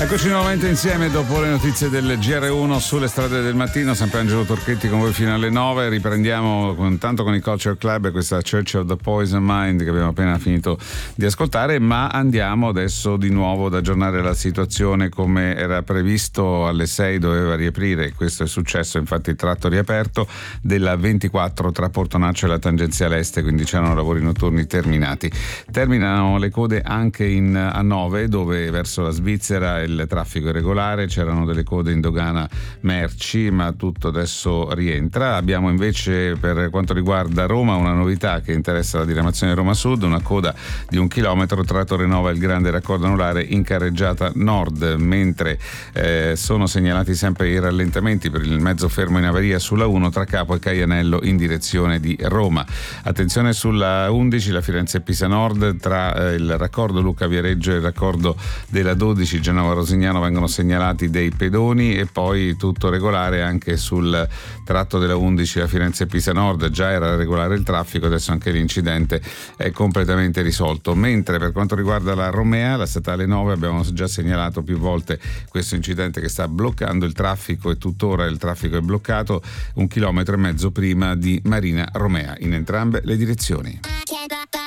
Eccoci nuovamente insieme dopo le notizie del GR1 sulle strade del mattino. Sempre Angelo Torchetti con voi fino alle 9. Riprendiamo intanto con il Culture Club e questa Church of the Poison Mind che abbiamo appena finito di ascoltare, ma andiamo adesso di nuovo ad aggiornare la situazione. Come era previsto alle 6 doveva riaprire, questo è successo, infatti il tratto riaperto della 24 tra Portonaccio e la tangenziale est, quindi c'erano lavori notturni terminati. Terminano le code anche in A9, dove verso la Svizzera il traffico è regolare, c'erano delle code in dogana merci, ma tutto adesso rientra. Abbiamo invece, per quanto riguarda Roma, una novità che interessa la diramazione Roma Sud, una coda di 1 chilometro tra Torrenova e il grande raccordo anulare in carreggiata nord, mentre sono segnalati sempre i rallentamenti per il mezzo fermo in avaria sulla 1 tra Capo e Caianello in direzione di Roma. Attenzione sulla 11, la Firenze-Pisa Nord, tra il raccordo Lucca Viareggio e il raccordo della 12 Genova Rosignano vengono segnalati dei pedoni, e poi tutto regolare anche sul tratto della 11, la Firenze-Pisa Nord. Già era regolare il traffico, adesso anche l'incidente è completamente risolto. Mentre per quanto riguarda la Romea, la statale 9, abbiamo già segnalato più volte questo incidente che sta bloccando il traffico, e tuttora il traffico è bloccato 1,5 chilometri prima di Marina Romea in entrambe le direzioni.